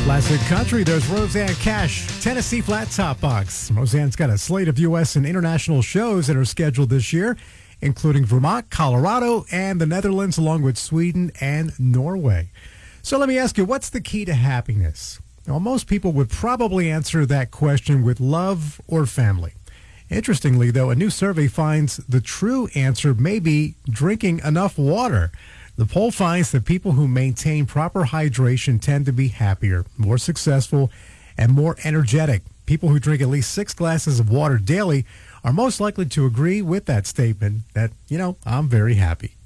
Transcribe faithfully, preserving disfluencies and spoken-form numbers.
Classic country, there's Roseanne Cash, Tennessee Flat Top Box. Roseanne's got a slate of U S and international shows that are scheduled this year, including Vermont, Colorado, and the Netherlands, along with Sweden and Norway. So let me ask you, what's the key to happiness? Well, most people would probably answer that question with love or family. Interestingly, though, a new survey finds the true answer may be drinking enough water. The poll finds that people who maintain proper hydration tend to be happier, more successful, and more energetic. People who drink at least six glasses of water daily are most likely to agree with that statement that, you know, I'm very happy.